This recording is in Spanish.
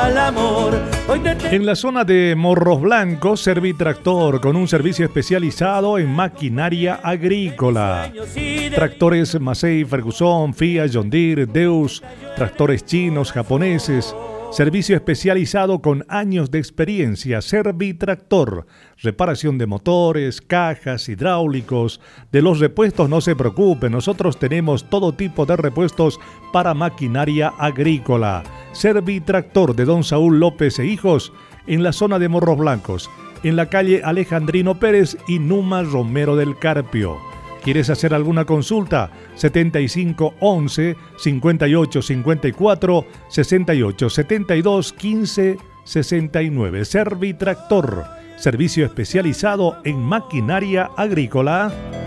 al amor. En la zona de Morros Blancos, Servitractor, con un servicio especializado en maquinaria agrícola. Tractores Massey, Ferguson, Fiat, John Deere, Deus, tractores chinos, japoneses. Servicio especializado con años de experiencia. Servitractor. Reparación de motores, cajas, hidráulicos. De los repuestos no se preocupe, nosotros tenemos todo tipo de repuestos para maquinaria agrícola. Servitractor de Don Saúl López e Hijos, en la zona de Morros Blancos, en la calle Alejandrino Pérez y Numa Romero del Carpio. ¿Quieres hacer alguna consulta? 7511 5854 6872 1569. Servitractor, servicio especializado en maquinaria agrícola.